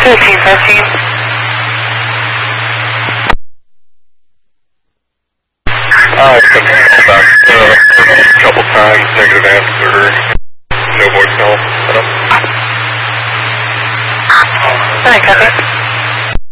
1315. I've been called back a couple times, negative answer, no voicemail. Alright, copy.